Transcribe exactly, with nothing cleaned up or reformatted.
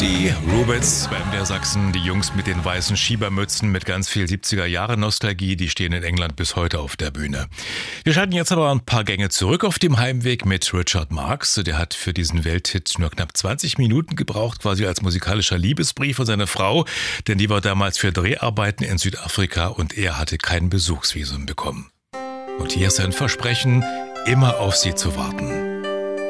Die Rubits bei M D R Sachsen, die Jungs mit den weißen Schiebermützen mit ganz viel siebziger-Jahre-Nostalgie, die stehen in England bis heute auf der Bühne. Wir schalten jetzt aber ein paar Gänge zurück auf dem Heimweg mit Richard Marx. Der hat für diesen Welthit nur knapp zwanzig Minuten gebraucht, quasi als musikalischer Liebesbrief von seiner Frau, denn die war damals für Dreharbeiten in Südafrika und er hatte kein Besuchsvisum bekommen. Und hier ist sein Versprechen, immer auf sie zu warten.